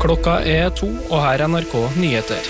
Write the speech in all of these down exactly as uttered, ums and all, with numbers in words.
Klokka er to, og her er N R K Nyheter.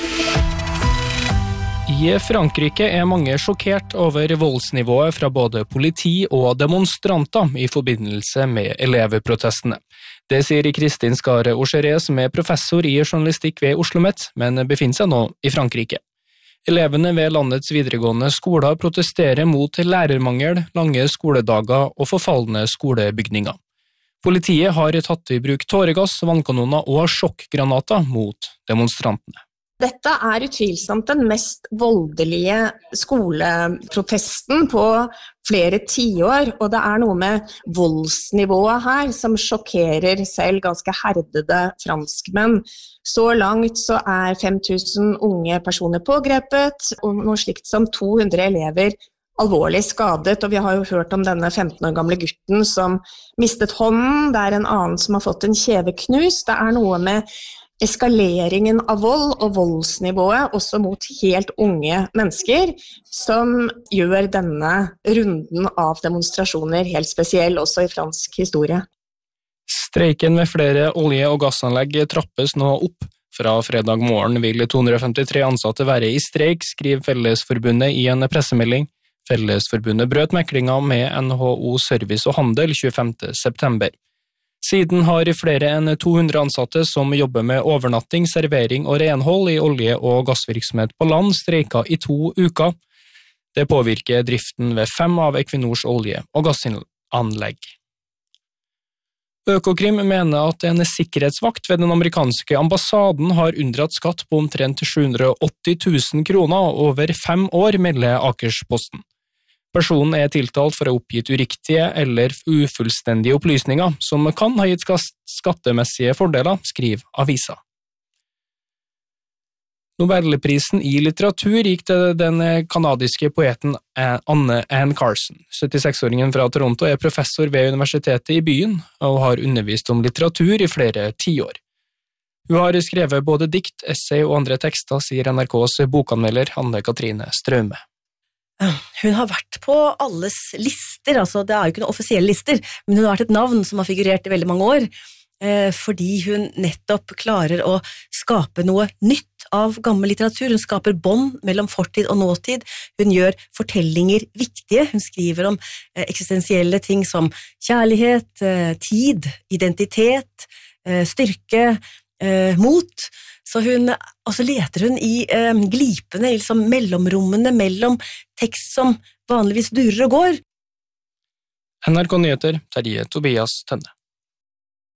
I Frankrike er mange sjokkert over voldsnivået fra både politi og demonstranter i forbindelse med elevprotestene. Det sier Kristin Skare Aucheret, som er professor i journalistikk ved OsloMet, men befinner seg nå i Frankrike. Elevene ved landets videregående skoler protesterer mot lærermangel, lange skoledager og forfallende skolebygninger. Politiet har tatt i bruk tåregass, vannkanoner og sjokkgranater mot demonstrantene. Dette er utvilsomt den mest voldelige skoleprotesten på flere tiår, og det er noe med voldsnivået her som sjokkerer selv ganske herdede franskmenn. Så langt så er fem tusen unge personer pågrepet, og noe slikt som to hundre elever alvorlig skadet, og vi har jo hørt om denne femten år gamle gutten som mistet hånden, det er en annen som har fått en kjeveknus, det er noe med eskaleringen av vold og voldsnivået også mot helt unge mennesker som gjør denne runden av demonstrasjoner helt spesiell også i fransk historie. Streiken ved flere olje- og gassanlegg trappes nå opp. Fra fredag morgen vil to hundre femtitre ansatte være i streik, skriver Fellesforbundet i en pressemelding. Fellesforbundet brøt meklinga med N H O Service og Handel tjuefemte september. Siden har flere enn to hundre ansatte som jobber med overnatting, servering og renhold i olje- og gassvirksomhet på land streika i to uker. Det påvirker driften ved fem av Equinors olje- og gassanlegg. Økokrim mener at en sikkerhetsvakt ved den amerikanske ambassaden har unndratt skatt på omtrent sju hundre og åtti tusen kroner over fem år, melder Akersposten. Personen er tiltalt for å ha oppgitt uriktige eller ufullstendige opplysninger, som kan ha gitt skattemessige fordeler, skriver avisa. Nobelprisen i litteratur gikk til den kanadiske poeten Anne Anne Carson. syttiseks-åringen fra Toronto er professor ved universitetet i byen og har undervist om litteratur i flere tiår. Hun har skrevet både dikt, essay og andre tekster, sier N R K's bokanmelder Anne-Katrine Straume. Hun har vært på alles lister, altså det er jo ikke noen offisielle lister, men hun har vært et navn som har figurert i veldig mange år, fordi hun nettopp klarer å skape noe nytt av gammel litteratur. Hun skaper bånd mellom fortid og nåtid, hun gjør fortellinger viktige, hun skriver om eksistensielle ting som kjærlighet, tid, identitet, styrke, mot. Så hun, og så leter hun i eh, glipene, liksom mellomrommene mellom tekst som vanligvis durer og går. N R K Nyheter, Terje Tobias Tønne.